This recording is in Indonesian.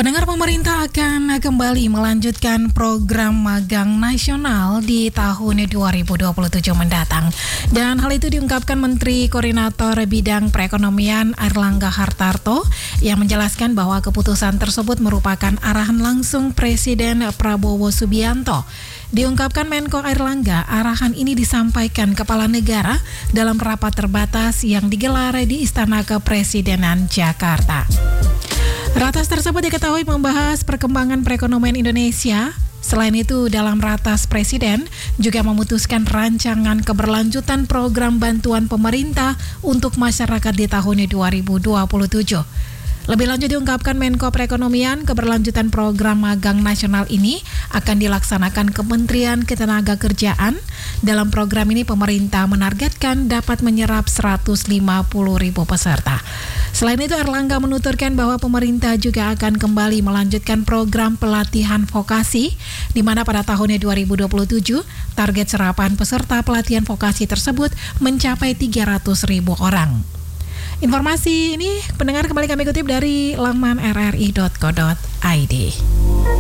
Pendengar, pemerintah akan kembali melanjutkan program magang nasional di tahun 2027 mendatang. Dan hal itu diungkapkan Menteri Koordinator Bidang Perekonomian Airlangga Hartarto yang menjelaskan bahwa keputusan tersebut merupakan arahan langsung Presiden Prabowo Subianto. Diungkapkan Menko Airlangga, arahan ini disampaikan Kepala Negara dalam rapat terbatas yang digelar di Istana Kepresidenan Jakarta. Ratas tersebut diketahui membahas perkembangan perekonomian Indonesia. Selain itu, dalam ratas Presiden juga memutuskan rancangan keberlanjutan program bantuan pemerintah untuk masyarakat di tahun 2027. Lebih lanjut diungkapkan Menko Perekonomian, keberlanjutan program magang nasional ini akan dilaksanakan Kementerian Ketenagakerjaan. Dalam program ini pemerintah menargetkan dapat menyerap 150.000 peserta. Selain itu, Airlangga menuturkan bahwa pemerintah juga akan kembali melanjutkan program pelatihan vokasi, di mana pada tahun 2027 target serapan peserta pelatihan vokasi tersebut mencapai 300.000 orang. Informasi ini pendengar kembali kami kutip dari laman rri.co.id.